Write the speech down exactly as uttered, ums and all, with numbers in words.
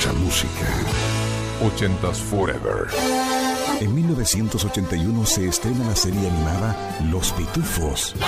mucha música. Ochentas Forever. En mil novecientos ochenta y uno se estrena la serie animada Los Pitufos.